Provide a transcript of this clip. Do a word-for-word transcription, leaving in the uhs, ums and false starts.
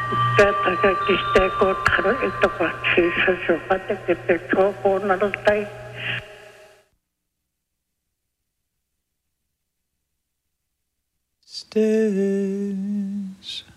Päätäkäkistä kotkara, että katsissa sopa tekee tuopuunaltai. Stairs